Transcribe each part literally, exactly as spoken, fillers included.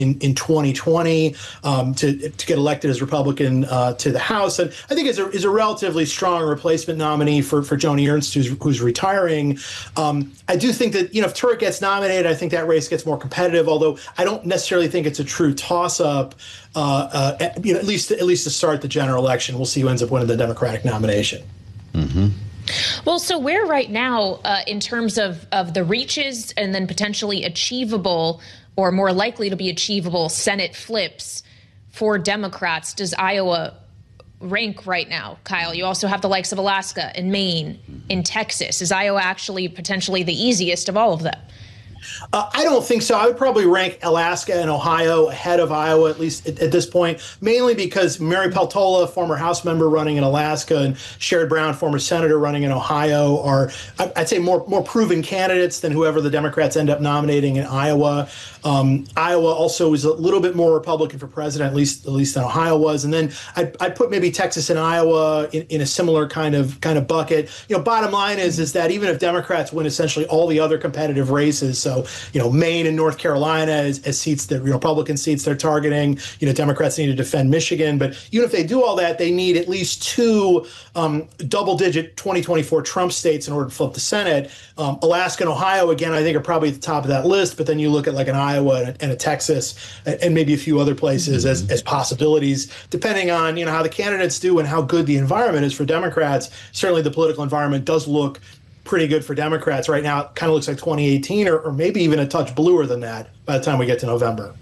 in, in twenty twenty um, to to get elected as Republican uh, to the House, and I think is a is a relatively strong replacement nominee for for Joni Ernst, who's who's retiring. Um, I do think that you know if Turek gets nominated, I think that race gets more competitive. Although I don't necessarily think it's a true toss-up. Uh, uh, you know, at least at least to start the general election, we'll see who ends up winning the Democratic nomination. Mm-hmm. Well, so where right now uh, in terms of, of the reaches and then potentially achievable or more likely to be achievable Senate flips for Democrats, does Iowa rank right now, Kyle? You also have the likes of Alaska and Maine, in Texas. Is Iowa actually potentially the easiest of all of them? Uh, I don't think so. I would probably rank Alaska and Ohio ahead of Iowa, at least at, at this point, mainly because Mary Peltola, former House member running in Alaska, and Sherrod Brown, former senator running in Ohio, are, I'd say, more more proven candidates than whoever the Democrats end up nominating in Iowa. Um, Iowa also is a little bit more Republican for president, at least at least than Ohio was. And then I'd, I'd put maybe Texas and Iowa in, in a similar kind of kind of bucket. You know, bottom line is is that even if Democrats win essentially all the other competitive races, so you know Maine and North Carolina as, as seats that you know, Republican seats they're targeting, you know Democrats need to defend Michigan, but even if they do all that, they need at least two um, double-digit twenty twenty-four Trump states in order to flip the Senate. Um, Alaska and Ohio, again, I think are probably at the top of that list, but then you look at like an Iowa and a, and a Texas and maybe a few other places as, as possibilities, depending on you know how the candidates do and how good the environment is for Democrats. Certainly the political environment does look pretty good for Democrats right now. It kind of looks like twenty eighteen or, or maybe even a touch bluer than that by the time we get to November.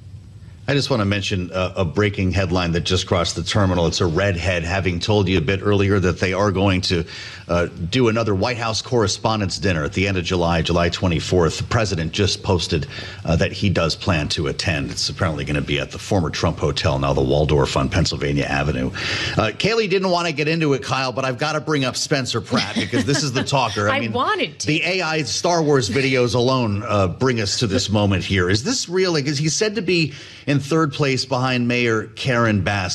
I just want to mention a, a breaking headline that just crossed the terminal. It's a redhead, having told you a bit earlier that they are going to uh, do another White House Correspondents' Dinner at the end of July, July twenty-fourth. The president just posted uh, that he does plan to attend. It's apparently going to be at the former Trump Hotel, now the Waldorf on Pennsylvania Avenue. Uh, Kayleigh didn't want to get into it, Kyle, but I've got to bring up Spencer Pratt because this is the talker. I, I mean, wanted to. The A I Star Wars videos alone uh, bring us to this moment here. Is this real? Like, is he said to be in third place behind Mayor Karen Bass?